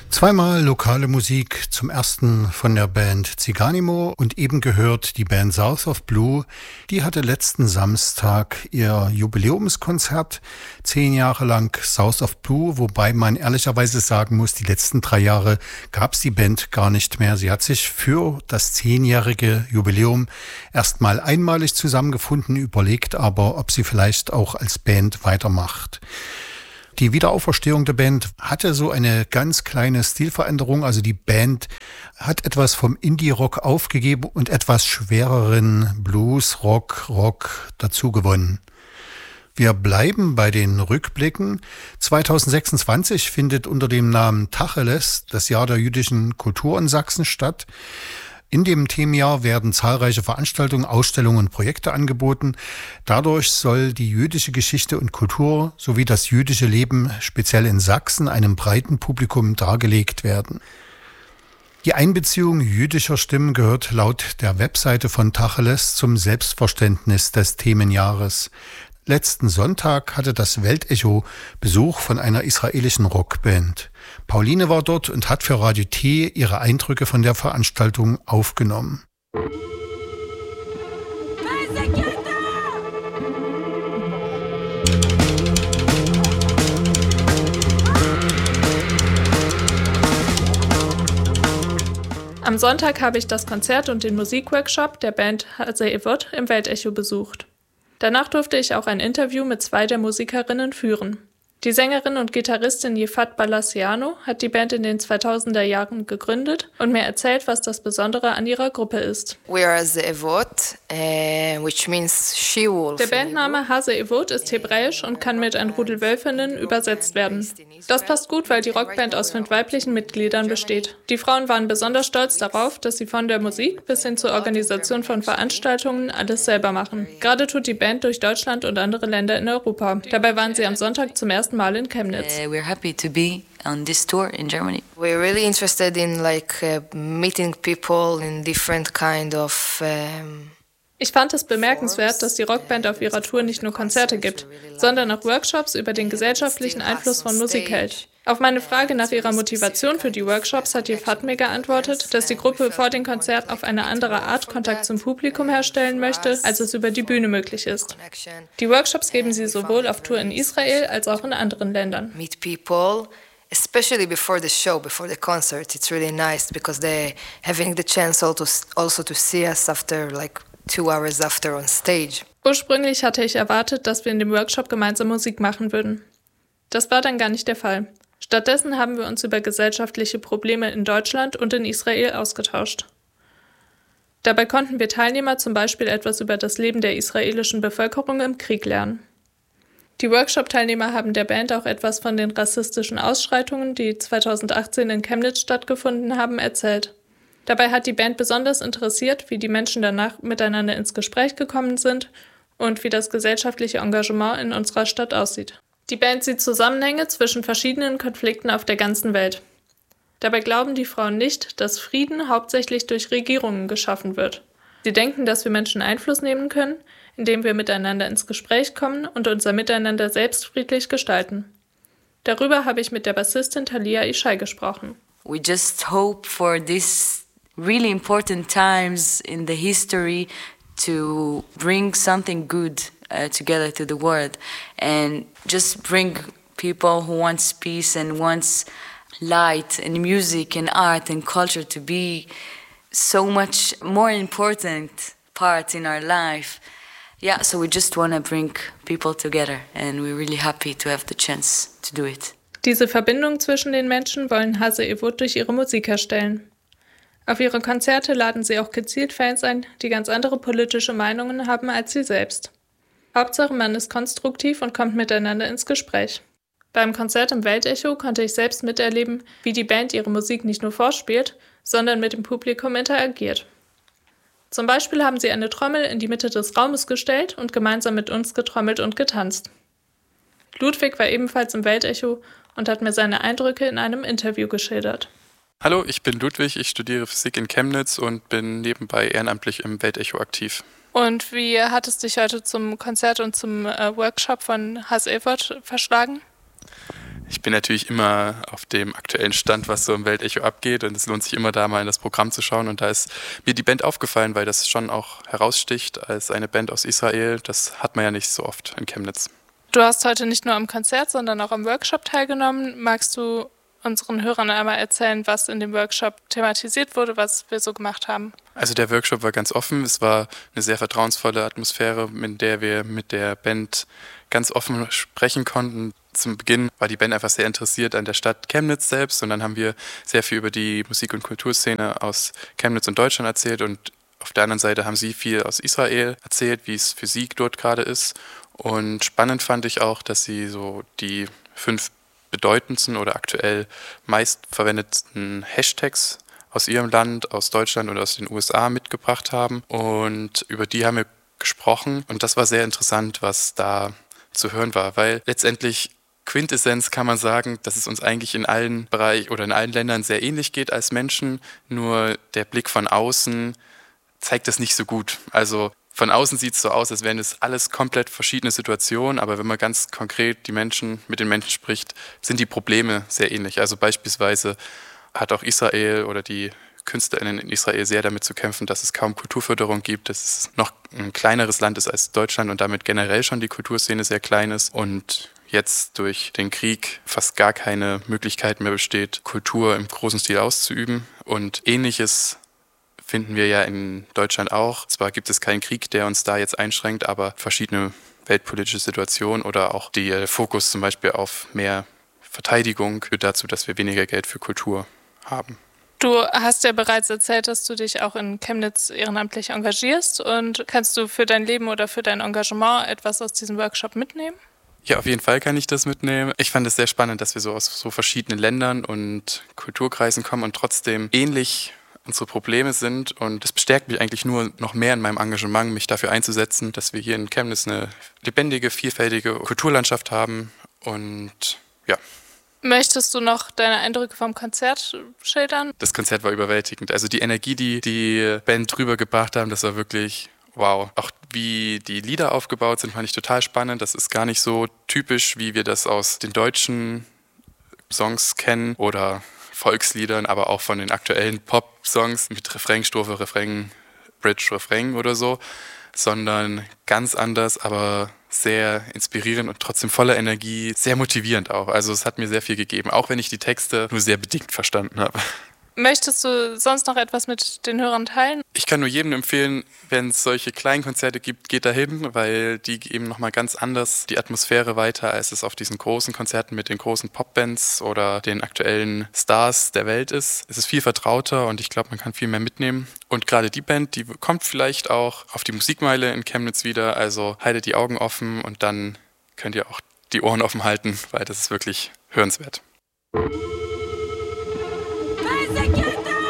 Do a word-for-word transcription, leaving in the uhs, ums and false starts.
Zweimal lokale Musik, zum ersten von der Band Ziganimo und eben gehört die Band South of Blue. Die hatte letzten Samstag ihr Jubiläumskonzert, zehn Jahre lang South of Blue, wobei man ehrlicherweise sagen muss, die letzten drei Jahre gab es die Band gar nicht mehr. Sie hat sich für das zehnjährige Jubiläum erstmal einmalig zusammengefunden, überlegt aber, ob sie vielleicht auch als Band weitermacht. Die Wiederauferstehung der Band hatte so eine ganz kleine Stilveränderung. Also die Band hat etwas vom Indie-Rock aufgegeben und etwas schwereren Blues, Rock, Rock dazu gewonnen. Wir bleiben bei den Rückblicken. zwanzig sechsundzwanzig findet unter dem Namen Tacheles das Jahr der jüdischen Kultur in Sachsen statt. In dem Themenjahr werden zahlreiche Veranstaltungen, Ausstellungen und Projekte angeboten. Dadurch soll die jüdische Geschichte und Kultur sowie das jüdische Leben speziell in Sachsen einem breiten Publikum dargelegt werden. Die Einbeziehung jüdischer Stimmen gehört laut der Webseite von Tacheles zum Selbstverständnis des Themenjahres. Letzten Sonntag hatte das Weltecho Besuch von einer israelischen Rockband. Pauline war dort und hat für Radio T ihre Eindrücke von der Veranstaltung aufgenommen. Am Sonntag habe ich das Konzert und den Musikworkshop der Band Hase Evot im Weltecho besucht. Danach durfte ich auch ein Interview mit zwei der Musikerinnen führen. Die Sängerin und Gitarristin Yifat Balassiano hat die Band in den zweitausender Jahren gegründet und mir erzählt, was das Besondere an ihrer Gruppe ist. We are Hase Evot, uh, which means she-wolf. Der Bandname Hase Evot ist hebräisch und kann mit ein Rudel Wölfinnen übersetzt werden. Das passt gut, weil die Rockband aus fünf weiblichen Mitgliedern besteht. Die Frauen waren besonders stolz darauf, dass sie von der Musik bis hin zur Organisation von Veranstaltungen alles selber machen. Gerade tut die Band durch Deutschland und andere Länder in Europa. Dabei waren sie am Sonntag zum ersten Mal in Chemnitz. Uh, we're happy to be on this tour in Germany. We're really interested in like uh, meeting people in different kind of um Ich fand es bemerkenswert, dass die Rockband auf ihrer Tour nicht nur Konzerte gibt, sondern auch Workshops über den gesellschaftlichen Einfluss von Musik hält. Auf meine Frage nach ihrer Motivation für die Workshops hat Yifat mir geantwortet, dass die Gruppe vor dem Konzert auf eine andere Art Kontakt zum Publikum herstellen möchte, als es über die Bühne möglich ist. Die Workshops geben sie sowohl auf Tour in Israel als auch in anderen Ländern. Meet people, especially before the show, before the concert. It's really nice because they having the chance also also to see us after like two hours after on stage. Ursprünglich hatte ich erwartet, dass wir in dem Workshop gemeinsam Musik machen würden. Das war dann gar nicht der Fall. Stattdessen haben wir uns über gesellschaftliche Probleme in Deutschland und in Israel ausgetauscht. Dabei konnten wir Teilnehmer zum Beispiel etwas über das Leben der israelischen Bevölkerung im Krieg lernen. Die Workshop-Teilnehmer haben der Band auch etwas von den rassistischen Ausschreitungen, die zweitausendachtzehn in Chemnitz stattgefunden haben, erzählt. Dabei hat die Band besonders interessiert, wie die Menschen danach miteinander ins Gespräch gekommen sind und wie das gesellschaftliche Engagement in unserer Stadt aussieht. Die Band sieht Zusammenhänge zwischen verschiedenen Konflikten auf der ganzen Welt. Dabei glauben die Frauen nicht, dass Frieden hauptsächlich durch Regierungen geschaffen wird. Sie denken, dass wir Menschen Einfluss nehmen können, indem wir miteinander ins Gespräch kommen und unser Miteinander selbst friedlich gestalten. Darüber habe ich mit der Bassistin Talia Ishai gesprochen. We just hope for these really important times in the history to bring something good uh, together to the world and just bring people who wants peace and wants light and music and art and culture to be so much more important part in our life. Yeah, so we just want to bring people together and we're really happy to have the chance to do it. Diese Verbindung zwischen den Menschen wollen Hase Evot durch ihre Musik herstellen. Auf ihre Konzerte laden sie auch gezielt Fans ein, die ganz andere politische Meinungen haben als sie selbst. Hauptsache, man ist konstruktiv und kommt miteinander ins Gespräch. Beim Konzert im Weltecho konnte ich selbst miterleben, wie die Band ihre Musik nicht nur vorspielt, sondern mit dem Publikum interagiert. Zum Beispiel haben sie eine Trommel in die Mitte des Raumes gestellt und gemeinsam mit uns getrommelt und getanzt. Ludwig war ebenfalls im Weltecho und hat mir seine Eindrücke in einem Interview geschildert. Hallo, ich bin Ludwig, ich studiere Physik in Chemnitz und bin nebenbei ehrenamtlich im Weltecho aktiv. Und wie hat es dich heute zum Konzert und zum äh, Workshop von Hase Evot verschlagen? Ich bin natürlich immer auf dem aktuellen Stand, was so im Weltecho abgeht, und es lohnt sich immer, da mal in das Programm zu schauen, und da ist mir die Band aufgefallen, weil das schon auch heraussticht als eine Band aus Israel. Das hat man ja nicht so oft in Chemnitz. Du hast heute nicht nur am Konzert, sondern auch am Workshop teilgenommen. Magst du unseren Hörern einmal erzählen, was in dem Workshop thematisiert wurde, was wir so gemacht haben? Also der Workshop war ganz offen. Es war eine sehr vertrauensvolle Atmosphäre, in der wir mit der Band ganz offen sprechen konnten. Zum Beginn war die Band einfach sehr interessiert an der Stadt Chemnitz selbst, und dann haben wir sehr viel über die Musik- und Kulturszene aus Chemnitz und Deutschland erzählt, und auf der anderen Seite haben sie viel aus Israel erzählt, wie es für sie dort gerade ist. Und spannend fand ich auch, dass sie so die fünf bedeutendsten oder aktuell meistverwendetsten Hashtags aus ihrem Land, aus Deutschland und aus den U S A mitgebracht haben, und über die haben wir gesprochen, und das war sehr interessant, was da zu hören war, weil letztendlich Quintessenz kann man sagen, dass es uns eigentlich in allen Bereichen oder in allen Ländern sehr ähnlich geht als Menschen, nur der Blick von außen zeigt das nicht so gut. Also von außen sieht es so aus, als wären es alles komplett verschiedene Situationen, aber wenn man ganz konkret die Menschen mit den Menschen spricht, sind die Probleme sehr ähnlich. Also beispielsweise hat auch Israel oder die KünstlerInnen in Israel sehr damit zu kämpfen, dass es kaum Kulturförderung gibt, dass es noch ein kleineres Land ist als Deutschland und damit generell schon die Kulturszene sehr klein ist und jetzt durch den Krieg fast gar keine Möglichkeit mehr besteht, Kultur im großen Stil auszuüben. Und Ähnliches finden wir ja in Deutschland auch. Zwar gibt es keinen Krieg, der uns da jetzt einschränkt, aber verschiedene weltpolitische Situationen oder auch der Fokus zum Beispiel auf mehr Verteidigung führt dazu, dass wir weniger Geld für Kultur haben. Du hast ja bereits erzählt, dass du dich auch in Chemnitz ehrenamtlich engagierst, und kannst du für dein Leben oder für dein Engagement etwas aus diesem Workshop mitnehmen? Ja, auf jeden Fall kann ich das mitnehmen. Ich fand es sehr spannend, dass wir so aus so verschiedenen Ländern und Kulturkreisen kommen und trotzdem ähnlich unsere Probleme sind, und das bestärkt mich eigentlich nur noch mehr in meinem Engagement, mich dafür einzusetzen, dass wir hier in Chemnitz eine lebendige, vielfältige Kulturlandschaft haben. Und ja. Möchtest du noch deine Eindrücke vom Konzert schildern? Das Konzert war überwältigend. Also die Energie, die die Band rübergebracht haben, das war wirklich wow. Auch wie die Lieder aufgebaut sind, fand ich total spannend. Das ist gar nicht so typisch, wie wir das aus den deutschen Songs kennen oder Volksliedern, aber auch von den aktuellen Pop-Songs mit Refrain, Strophe, Refrain, Bridge, Refrain oder so, sondern ganz anders, aber sehr inspirierend und trotzdem voller Energie, sehr motivierend auch. Also es hat mir sehr viel gegeben, auch wenn ich die Texte nur sehr bedingt verstanden habe. Möchtest du sonst noch etwas mit den Hörern teilen? Ich kann nur jedem empfehlen, wenn es solche kleinen Konzerte gibt, geht dahin, weil die geben nochmal ganz anders die Atmosphäre weiter, als es auf diesen großen Konzerten mit den großen Popbands oder den aktuellen Stars der Welt ist. Es ist viel vertrauter und ich glaube, man kann viel mehr mitnehmen. Und gerade die Band, die kommt vielleicht auch auf die Musikmeile in Chemnitz wieder, also haltet die Augen offen und dann könnt ihr auch die Ohren offen halten, weil das ist wirklich hörenswert.